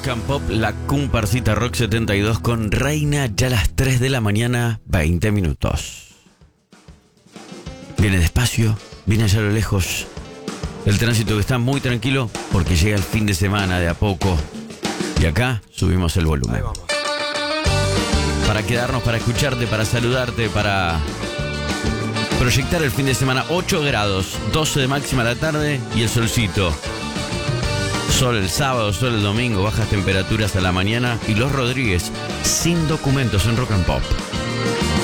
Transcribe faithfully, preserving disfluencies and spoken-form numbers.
Rock and Pop, la comparsita Rock setenta y dos con Reina, ya a las tres de la mañana, veinte minutos. Viene despacio, viene allá a lo lejos. El tránsito que está muy tranquilo porque llega el fin de semana de a poco. Y acá subimos el volumen. Ahí vamos. Para quedarnos, para escucharte, para saludarte, para proyectar el fin de semana. ocho grados, doce de máxima a la tarde y el solcito. Sol el sábado, sol el domingo, bajas temperaturas a la mañana y Los Rodríguez sin documentos en Rock and Pop.